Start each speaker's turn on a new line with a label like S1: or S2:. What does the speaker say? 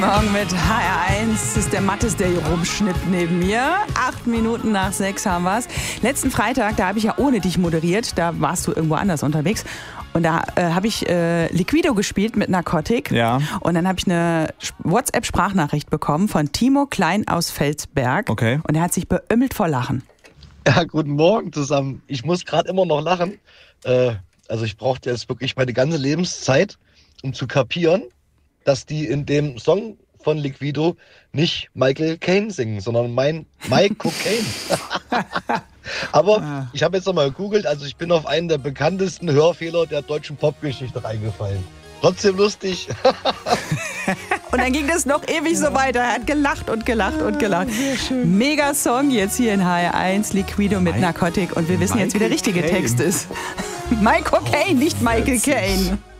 S1: Morgen mit HR1. Das ist der Mattes, der hier rumschnippt neben mir. 8 Minuten nach 6 haben wir's. Letzten Freitag, da habe ich ja ohne dich moderiert. Da warst du irgendwo anders unterwegs. Und da habe ich Liquido gespielt mit Narcotic.
S2: Ja.
S1: Und dann habe ich eine WhatsApp-Sprachnachricht bekommen von Timo Klein aus Felsberg.
S2: Okay.
S1: Und er hat sich beömmelt vor Lachen.
S3: Ja, guten Morgen zusammen. Ich muss gerade immer noch lachen. Also ich brauchte jetzt wirklich meine ganze Lebenszeit, um zu kapieren, dass die in dem Song von Liquido nicht Michael Caine singen, sondern Mike Cocaine. Aber ich habe jetzt nochmal gegoogelt, also ich bin auf einen der bekanntesten Hörfehler der deutschen Popgeschichte reingefallen. Trotzdem lustig.
S1: Und dann ging das noch ewig so weiter. Er hat gelacht und gelacht und gelacht.
S2: Sehr schön.
S1: Mega Song jetzt hier in HR1, Liquido mit Narcotic. Und wir wissen jetzt, wie der richtige
S2: Caine.
S1: Text ist. Mike Cocaine, nicht Michael Caine.